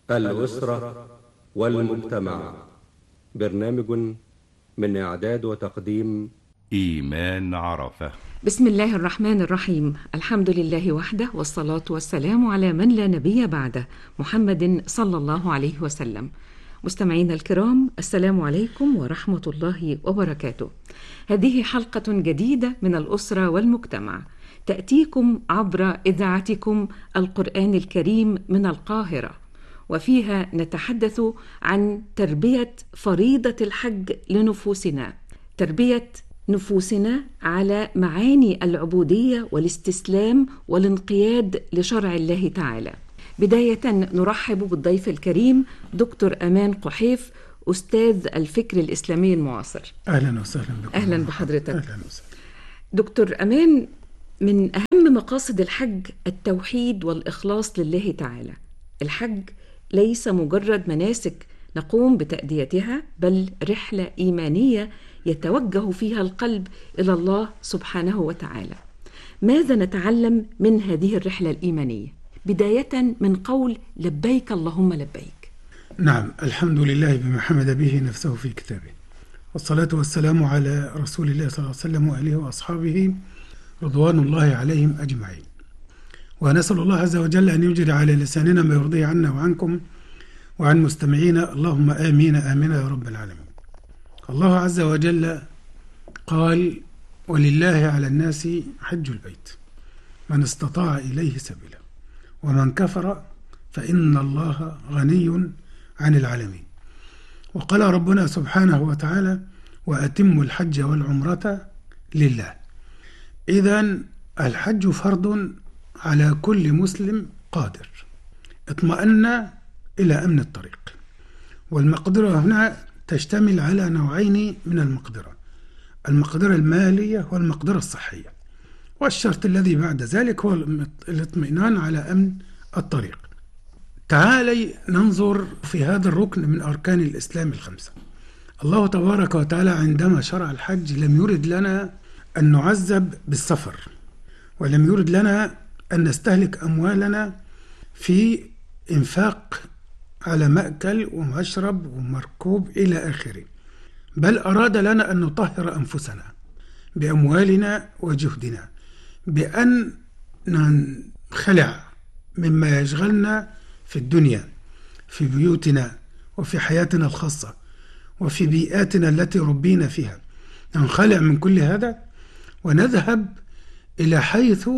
الأسرة والمجتمع. برنامج من إعداد وتقديم إيمان عرفة. بسم الله الرحمن الرحيم. الحمد لله وحده، والصلاة والسلام على من لا نبي بعده، محمد صلى الله عليه وسلم. مستمعينا الكرام، السلام عليكم ورحمة الله وبركاته. هذه حلقة جديدة من الأسرة والمجتمع، تأتيكم عبر إذاعتكم القرآن الكريم من القاهرة، وفيها نتحدث عن تربية فريضة الحج لنفوسنا، تربية نفوسنا على معاني العبودية والاستسلام والانقياد لشرع الله تعالى. بداية نرحب بالضيف الكريم دكتور أمان قحيف، أستاذ الفكر الإسلامي المعاصر. أهلا وسهلا بكم. أهلا بحضرتك. أهلا وسهلا. دكتور أمان، من أهم مقاصد الحج التوحيد والإخلاص لله تعالى. الحج ليس مجرد مناسك نقوم بتأديتها، بل رحلة إيمانية يتوجه فيها القلب إلى الله سبحانه وتعالى. ماذا نتعلم من هذه الرحلة الإيمانية؟ بداية من قول لبيك اللهم لبيك. نعم، الحمد لله بما حمد به نفسه في كتابه، والصلاة والسلام على رسول الله صلى الله عليه وسلم وآله وأصحابه رضوان الله عليهم أجمعين. ونسأل الله عز وجل أن يجري على لساننا ما يرضيه عنا وعنكم وعن مستمعينا، اللهم آمين آمين يا رب العالمين. الله عز وجل قال: ولله على الناس حج البيت من استطاع إليه سبيلا ومن كفر فإن الله غني عن العالمين. وقال ربنا سبحانه وتعالى: وأتموا الحج والعمرة لله. إذن الحج فرض على كل مسلم قادر اطمأن إلى أمن الطريق. والمقدرة هنا تشتمل على نوعين من المقدرة المالية والمقدرة الصحية، والشرط الذي بعد ذلك هو الاطمئنان على أمن الطريق. تعالي ننظر في هذا الركن من أركان الإسلام الخمسة. الله تبارك وتعالى عندما شرع الحج لم يرد لنا أن نعذب بالسفر، ولم يرد لنا أن نستهلك أموالنا في إنفاق على مأكل ومشرب ومركوب إلى آخره، بل أراد لنا أن نطهر أنفسنا بأموالنا وجهدنا، بأن ننخلع مما يشغلنا في الدنيا، في بيوتنا وفي حياتنا الخاصة وفي بيئاتنا التي ربينا فيها. ننخلع من كل هذا ونذهب إلى حيث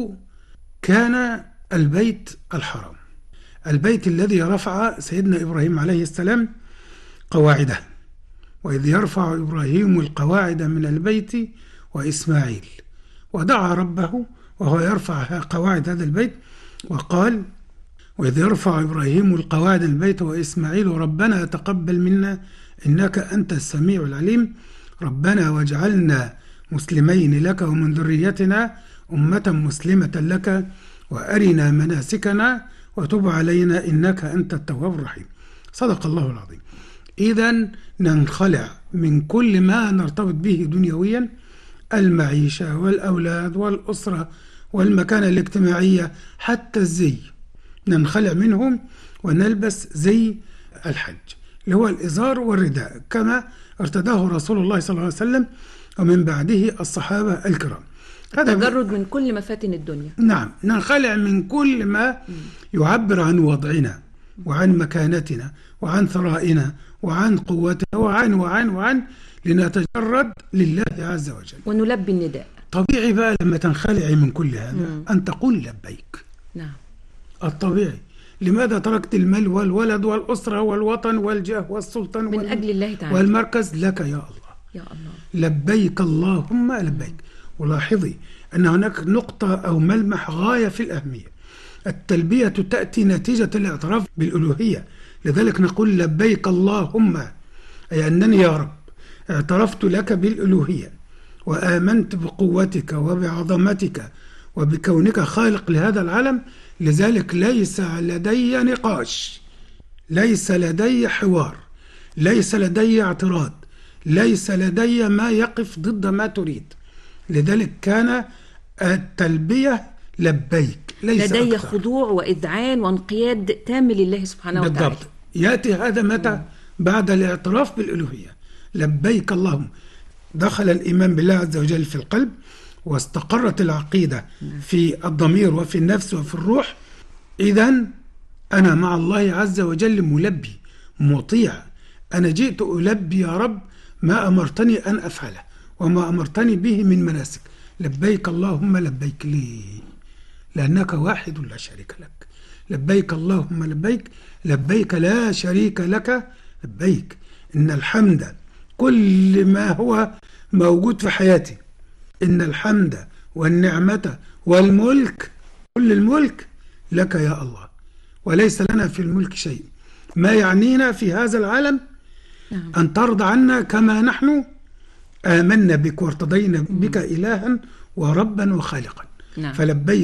كان البيت الحرام، البيت الذي رفع سيدنا إبراهيم عليه السلام قواعده، وإذ يرفع إبراهيم القواعد من البيت وإسماعيل، ودعا ربه وهو يرفع قواعد هذا البيت وقال: وإذ يرفع إبراهيم القواعد من البيت وإسماعيل ربنا تقبل منا إنك أنت السميع العليم، ربنا واجعلنا مسلمين لك ومن ذريتنا أمة مسلمة لك وأرنا مناسكنا وتب علينا إنك أنت التواب الرحيم. صدق الله العظيم. إذن ننخلع من كل ما نرتبط به دنيويا، المعيشة والأولاد والأسرة والمكانة الاجتماعية، حتى الزي ننخلع منهم ونلبس زي الحج اللي هو الإزار والرداء كما ارتداه رسول الله صلى الله عليه وسلم ومن بعده الصحابة الكرام. تجرد من كل مفاتن الدنيا. نعم، ننخلع من كل ما يعبر عن وضعنا وعن مكانتنا وعن ثرائنا وعن قوتنا وعن لنتجرد لله عز وجل ونلبي النداء. طبيعي بقى لما تنخلعي من كل هذا أن تقول لبيك. نعم، الطبيعي. لماذا تركت المال والولد والأسرة والوطن والجاه والسلطان من أجل الله تعالى والمركز لك يا الله. يا الله لبيك اللهم لبيك. ولاحظي أن هناك نقطة أو ملمح غاية في الأهمية. التلبية تأتي نتيجة الاعتراف بالألوهية، لذلك نقول لبيك اللهم، أي أنني يا رب اعترفت لك بالألوهية وآمنت بقوتك وبعظمتك وبكونك خالق لهذا العالم، لذلك ليس لدي نقاش، ليس لدي حوار، ليس لدي اعتراض، ليس لدي ما يقف ضد ما تريد. لذلك كان التلبية لبيك، ليس لدي أكثر. خضوع وإذعان وانقياد تام لله سبحانه وتعالى. بالضبط. يأتي هذا متى؟ بعد الاعتراف بالألوهية. لبيك اللهم، دخل الإيمان بالله عز وجل في القلب، واستقرت العقيدة في الضمير وفي النفس وفي الروح. إذن أنا مع الله عز وجل ملبي مطيع. أنا جئت ألبي يا رب ما أمرتني أن أفعله وما أمرتني به من مناسك. لبيك اللهم لبيك، ليه؟ لأنك واحد لا شريك لك. لبيك اللهم لبيك، لبيك لا شريك لك لبيك. إن الحمد، كل ما هو موجود في حياتي، إن الحمد والنعمة والملك، كل الملك لك يا الله، وليس لنا في الملك شيء. ما يعنينا في هذا العالم أن ترضى عنا كما نحن آمنا بك وارتضينا بك إلها وربا وخالقا. فلبيك